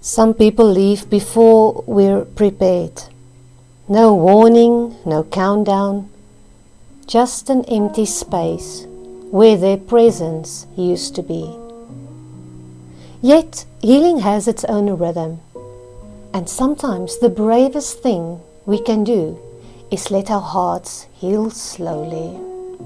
Some people leave before we're prepared. No warning, no countdown, just an empty space where their presence used to be. Yet healing has its own rhythm, and sometimes the bravest thing we can do is let our hearts heal slowly.